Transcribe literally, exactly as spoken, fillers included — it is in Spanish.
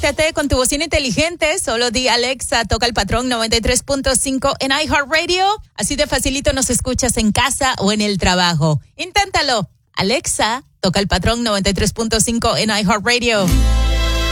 comunícate con tu bocina inteligente. Solo di Alexa, toca el patrón noventa y tres punto cinco en iHeartRadio. Así de facilito nos escuchas en casa o en el trabajo. Inténtalo. Alexa, toca el patrón noventa y tres punto cinco en iHeartRadio.